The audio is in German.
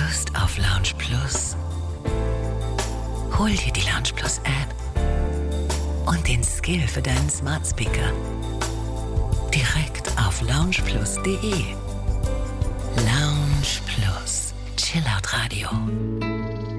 Lust auf Lounge Plus? Hol dir die Lounge Plus App und den Skill für deinen Smart Speaker direkt auf loungeplus.de.